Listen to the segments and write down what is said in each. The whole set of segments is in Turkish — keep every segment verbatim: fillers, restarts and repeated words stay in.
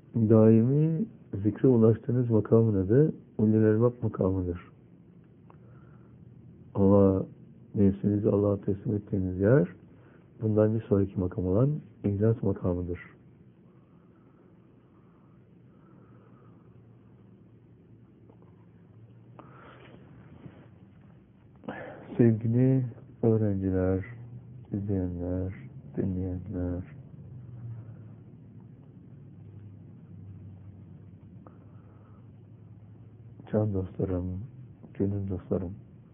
daimi zikre ulaştığınız makamın adı ulul elbab makamıdır. Ama nefsinizi Allah'a teslim ettiğiniz yer bundan bir sonraki makam olan ihlas makamıdır. Sevgili öğrenciler, izleyenler, dinleyenler, can dostlarım, gönül dostlarım,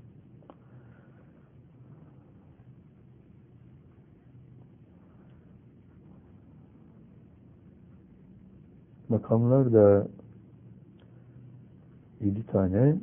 makamlar da yedi tane,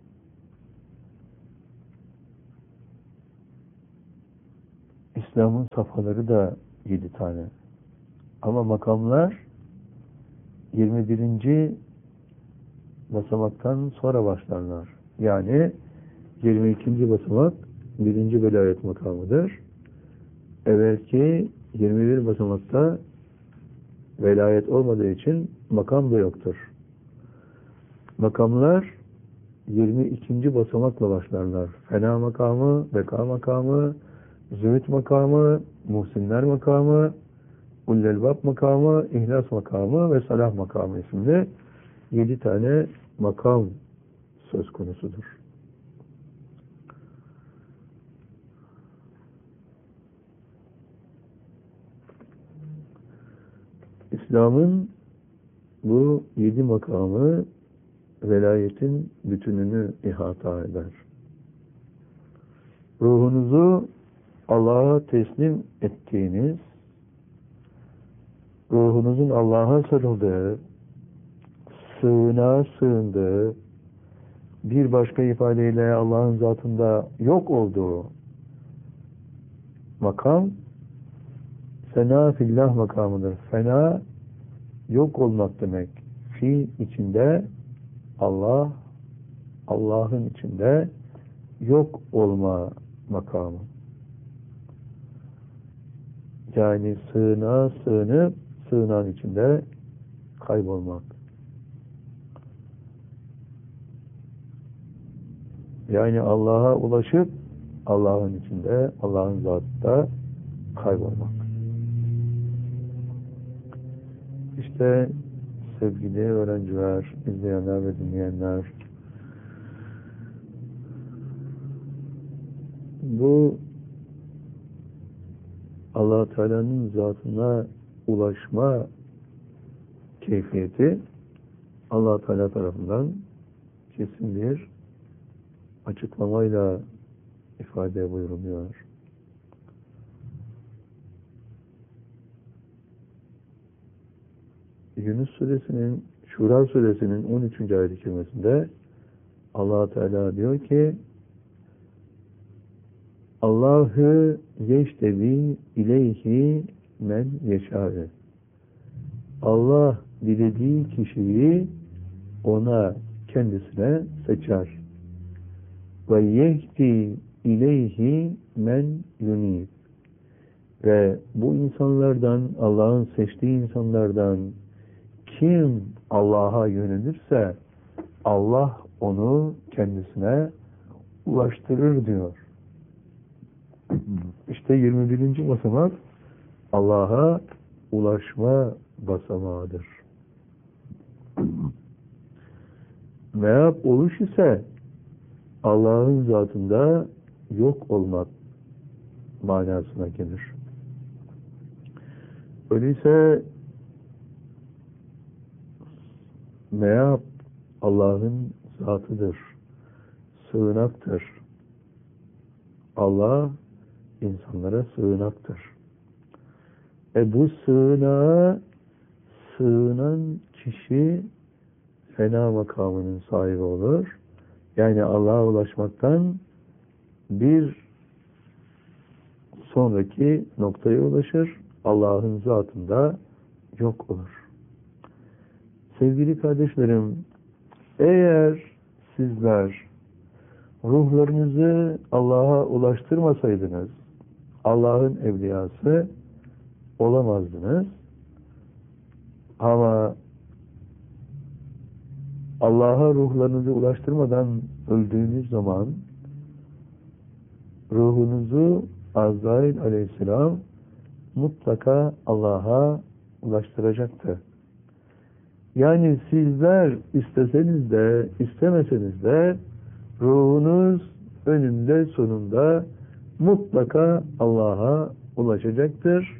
İslam'ın safhaları da yedi tane. Ama makamlar yirmi birinci basamaktan sonra başlarlar. Yani yirmi ikinci basamak birinci velayet makamıdır. Evvelki yirmi bir basamakta velayet olmadığı için makam da yoktur. Makamlar yirmi ikinci basamakla başlarlar. Fena makamı, beka makamı, zühd makamı, muhsinler makamı, ulul elbab makamı, ihlas makamı ve salah makamı isimli yedi tane makam söz konusudur. İslam'ın bu yedi makamı velayetin bütününü ihata eder. Ruhunuzu Allah'a teslim ettiğiniz, ruhunuzun Allah'a sarıldığı, sığınağa sığındığı, bir başka ifadeyle Allah'ın zatında yok olduğu makam, fena fillah makamıdır. Fena, yok olmak demek. Fi içinde Allah, Allah'ın içinde yok olma makamı. Yani sığınağa sığınıp, sığınağın içinde kaybolmak. Yani Allah'a ulaşıp, Allah'ın içinde, Allah'ın zatında kaybolmak. İşte sevgili öğrenciler, izleyenler ve dinleyenler, bu Allah Teala'nın zatına ulaşma keyfiyeti Allah Teala tarafından kesin bir açıklamayla ifade buyuruluyor. Yunus suresinin, Şura suresinin on üçüncü ayet-i kerimesinde Allah Teala diyor ki: Allahu yeştevi ileyhi men yeşâ'e. Allah dilediği kişiyi ona, kendisine seçer. Ve yehdi ileyhi men yunib. Ve bu insanlardan, Allah'ın seçtiği insanlardan kim Allah'a yönelirse Allah onu kendisine ulaştırır diyor. İşte yirmi birinci basamak Allah'a ulaşma basamağıdır. Meğap oluş ise Allah'ın zatında yok olmak manasına gelir. Öyleyse meğap Allah'ın zatıdır, sığınaktır. Allah insanlara sığınaktır. E bu sığınağa sığınan kişi fena makamının sahibi olur. Yani Allah'a ulaşmaktan bir sonraki noktaya ulaşır. Allah'ın zatında yok olur. Sevgili kardeşlerim, eğer sizler ruhlarınızı Allah'a ulaştırmasaydınız, Allah'ın evliyası olamazdınız. Ama Allah'a ruhlarınızı ulaştırmadan öldüğünüz zaman ruhunuzu Azrail aleyhisselam mutlaka Allah'a ulaştıracaktır. Yani sizler isteseniz de istemeseniz de ruhunuz önünde sonunda mutlaka Allah'a ulaşacaktır.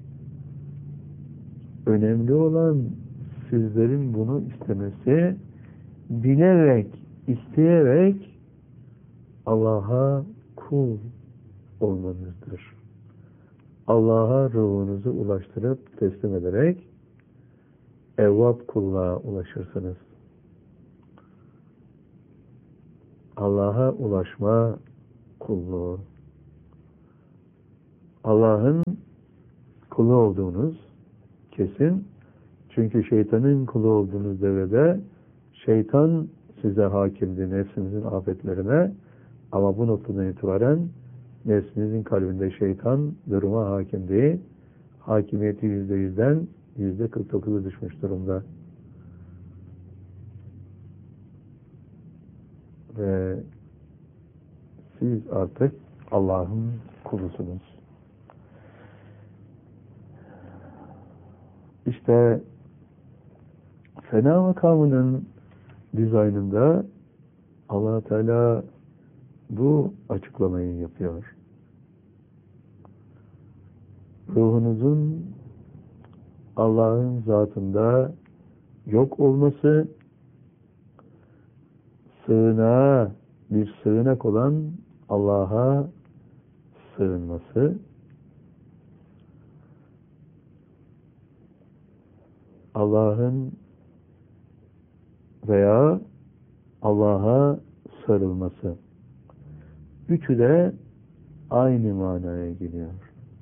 Önemli olan sizlerin bunu istemesi, bilerek, isteyerek Allah'a kul olmanızdır. Allah'a ruhunuzu ulaştırıp teslim ederek evvab kulluğa ulaşırsınız. Allah'a ulaşma kulluğu. Allah'ın kulu olduğunuz kesin. Çünkü şeytanın kulu olduğunuz devrede şeytan size hakimdi, nefsinizin afetlerine, ama bu noktadan itibaren nefsinizin kalbinde şeytan duruma hakim değil. Hakimiyeti yüzde yüzden yüzde kırk dokuza düşmüş durumda. Ve siz artık Allah'ın kulusunuz. İşte fena makamının dizaynında Allah Teala bu açıklamayı yapıyor. Ruhunuzun Allah'ın zatında yok olması, sığınağa, bir sığınak olan Allah'a sığınması, Allah'ın veya Allah'a sarılması. Üçü de aynı manaya geliyor.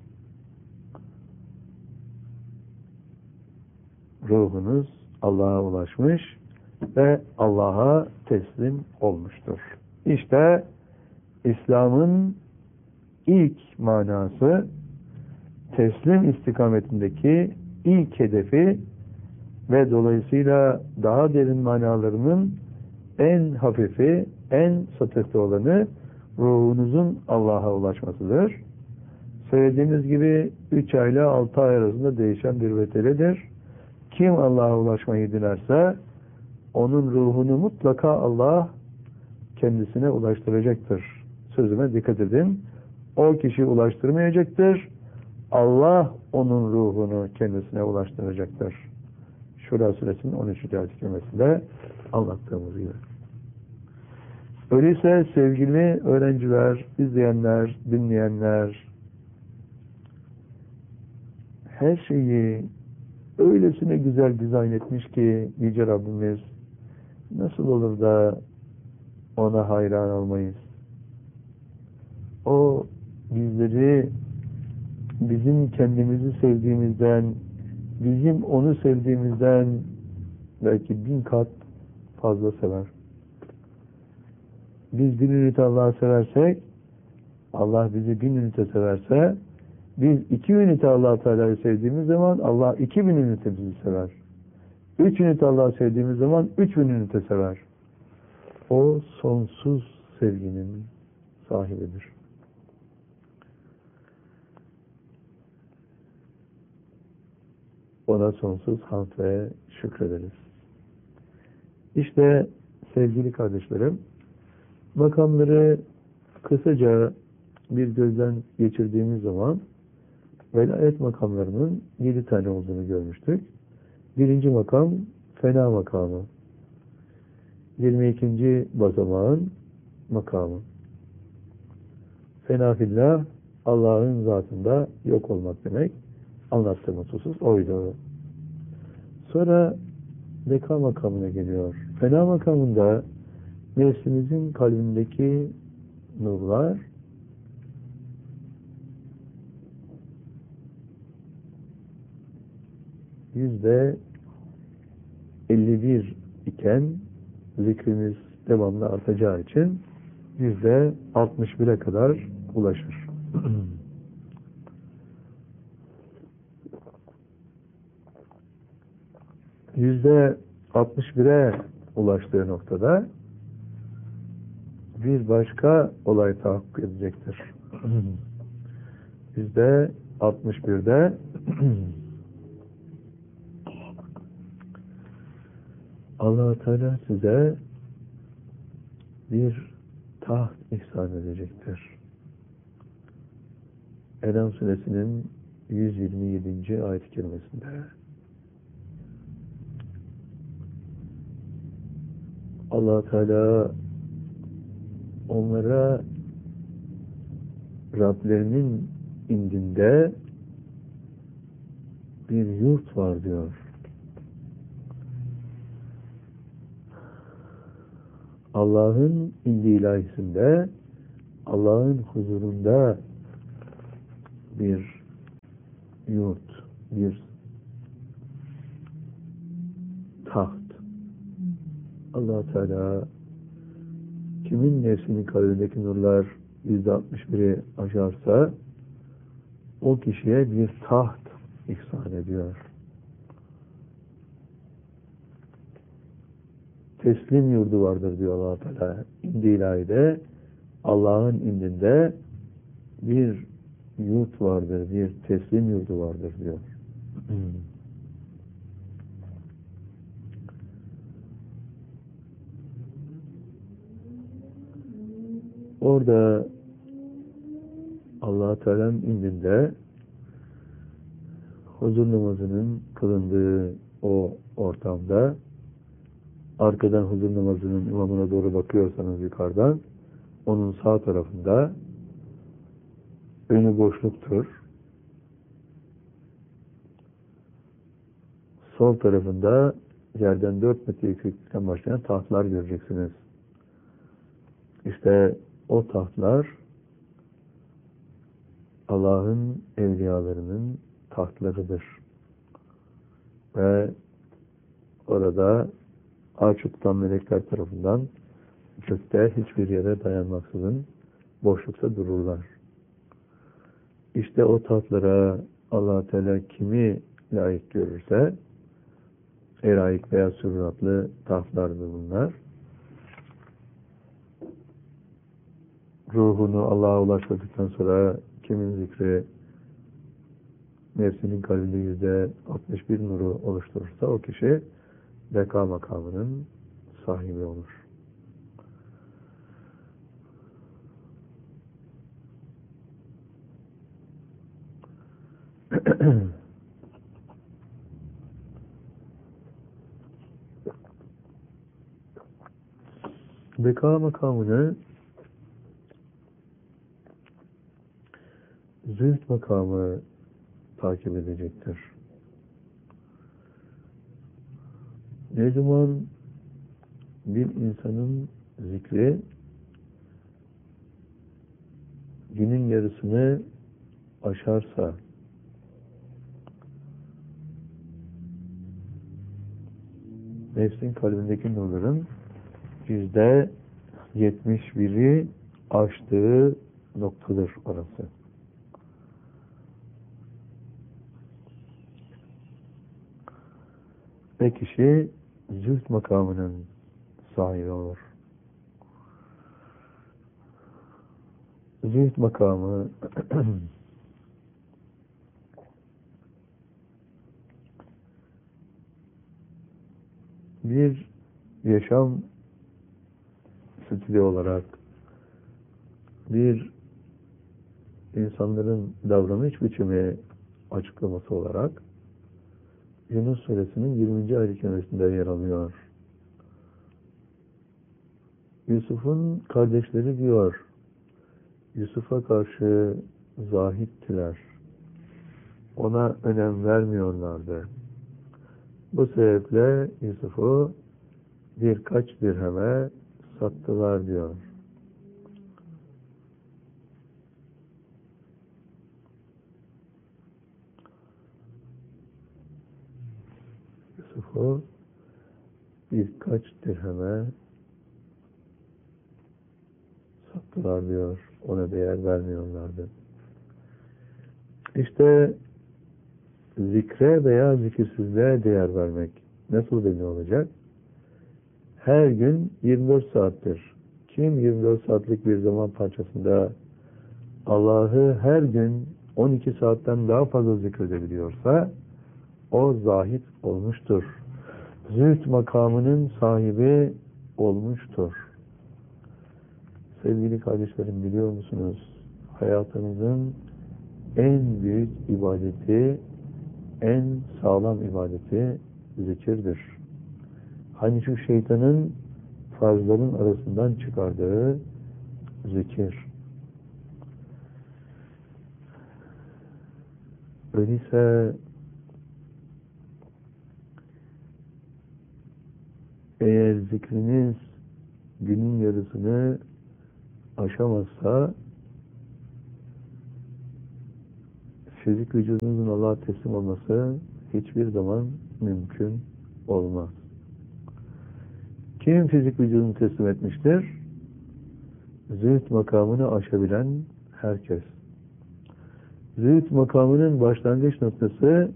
Ruhunuz Allah'a ulaşmış ve Allah'a teslim olmuştur. İşte İslam'ın ilk manası, teslim istikametindeki ilk hedefi ve dolayısıyla daha derin manalarının en hafifi, en satıhta olanı ruhunuzun Allah'a ulaşmasıdır. Söylediğimiz gibi üç ay ile altı ay arasında değişen bir veteledir. Kim Allah'a ulaşmayı dilerse onun ruhunu mutlaka Allah kendisine ulaştıracaktır. Sözüme dikkat edin. O kişi ulaştırmayacaktır. Allah onun ruhunu kendisine ulaştıracaktır. Şura suresinin on üçüncü ayet-i kerimesinde anlattığımız gibi. Öyleyse sevgili öğrenciler, izleyenler, dinleyenler, her şeyi öylesine güzel dizayn etmiş ki Yüce Rabbimiz, nasıl olur da ona hayran olmayız? O bizleri bizim kendimizi sevdiğimizden, bizim onu sevdiğimizden belki bin kat fazla sever. Biz bir ünite Allah'ı seversek, Allah bizi bin ünite severse, biz iki ünite Allah-u Teala'yı sevdiğimiz zaman Allah iki bin ünite bizi sever. Üç ünite Allah'ı sevdiğimiz zaman üç bin ünite sever. O sonsuz sevginin sahibidir. Ona sonsuz hamd ve şükrederiz. İşte sevgili kardeşlerim, makamları kısaca bir gözden geçirdiğimiz zaman velayet makamlarının yedi tane olduğunu görmüştük. Birinci makam fena makamı. Yirmi ikinci basamağın makamı. Fena fillah, Allah'ın zatında yok olmak demek. Anlattığımız husus oydu. Sonra beka makamına geliyor. Fena makamında nefsimizin kalbindeki nurlar yüzde elli bir iken zikrimiz devamlı artacağı için yüzde altmış bire kadar ulaşır. Yüzde altmış bire ulaştığı noktada bir başka olay tahakkuk edecektir. Yüzde altmış birde Allah-u Teala size bir taht ihsan edecektir. En'am suresinin yüz yirmi yedinci ayet-i kerimesinde Allah-u Teala onlara Rablerinin indinde bir yurt var diyor. Allah'ın indi ilahisinde, Allah'ın huzurunda bir yurt, bir taht. Allah-u Teala kimin nefsinin kalbindeki nurlar yüzde altmış biri aşarsa o kişiye bir taht ihsan ediyor. Teslim yurdu vardır diyor Allah-u Teala. İndi ilahide, Allah'ın indinde bir yurt vardır, bir teslim yurdu vardır diyor. Orada Allah-u Teala'nın indinde huzur namazının kılındığı o ortamda arkadan huzur namazının imamına doğru bakıyorsanız yukarıdan onun sağ tarafında önü boşluktur. Sol tarafında yerden dört metre yükseklikten başlayan tahtlar göreceksiniz. İşte o tahtlar Allah'ın evliyalarının tahtlarıdır. Ve orada ağaç tutan melekler tarafından gökte hiçbir yere dayanmaksızın boşlukta dururlar. İşte o tahtlara Allah-u Teala kimi layık görürse, eraik veya sürratlı tahtlardır bunlar. Ruhunu Allah'a ulaştırdıktan sonra kimin zikri nefsinin kalbinde yüzde altmış bir nuru oluşturursa o kişi beka makamının sahibi olur. Beka makamını zühd makamı takip edecektir. Ne zaman bir insanın zikri günün yarısını aşarsa nefsin kalbindeki nurların yüzde yetmiş biri aştığı noktadır orası. Ve kişi zühd makamının sahibi olur. Zühd makamı bir yaşam stili olarak, bir insanların davranış biçimi açıklaması olarak Yunus Suresinin yirminci ayet-i kerimesinde yer alıyor. Yusuf'un kardeşleri diyor, Yusuf'a karşı zahittiler. Ona önem vermiyorlardı. Bu sebeple Yusuf'u birkaç dirheme sattılar diyor. Yusuf'u birkaç dirheme sattılar diyor. Ona değer vermiyorlardı. İşte zikre veya zikirsizliğe değer vermek nasıl belli olacak? her gün yirmi dört saattir. Kim yirmi dört saatlik bir zaman parçasında Allah'ı her gün on iki saatten daha fazla zikredebiliyorsa o zahid olmuştur. Zühd makamının sahibi olmuştur. Sevgili kardeşlerim, biliyor musunuz? Hayatımızın en büyük ibadeti, en sağlam ibadeti zikirdir. Hani şu şeytanın farzların arasından çıkardığı zikir. Öyleyse eğer zikriniz günün yarısını aşamazsa fizik vücudunuzun Allah'a teslim olması hiçbir zaman mümkün olmaz. Kim fizik vücudunu teslim etmiştir? Zühd makamını aşabilen herkes. Zühd makamının başlangıç noktası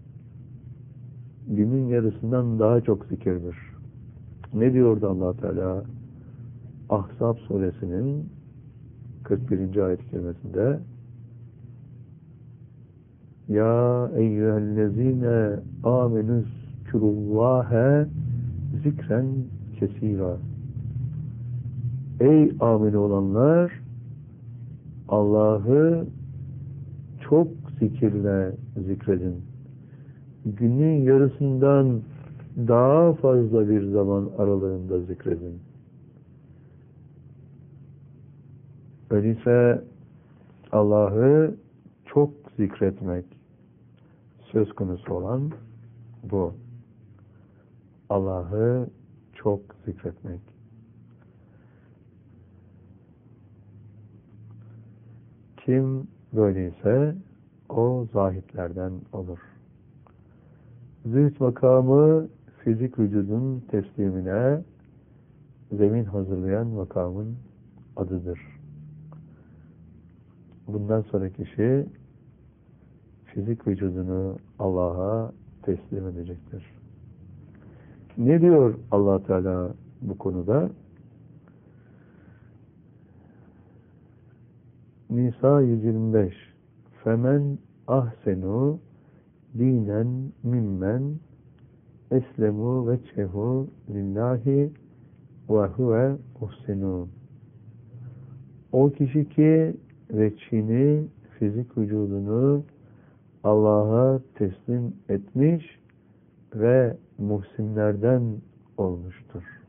günün yarısından daha çok zikirdir. Ne diyordu Allah Teala? Ahzab suresinin kırk birinci ayet-i kerimesinde: Ya eyyühellezine amenüzkürullâhe zikren kesîrâ. Ey amin olanlar, Allah'ı çok zikirle zikredin. Günün yarısından daha fazla bir zaman aralığında zikredin. Öyleyse Allah'ı çok zikretmek söz konusu olan bu. Allah'ı çok zikretmek. Kim böyleyse o zahitlerden olur. Zühd makamı fizik vücudun teslimine zemin hazırlayan makamın adıdır. Bundan sonra kişi fizik vücudunu Allah'a teslim edecektir. Ne diyor Allah Teala bu konuda? Nisa yüz yirmi beş. Femen ahsenu dinen mimmen eslemu veçhehu lillahi ve huve uhsenu. O kişi ki veçhini, fizik vücudunu Allah'a teslim etmiş ve muhsinlerden olmuştur.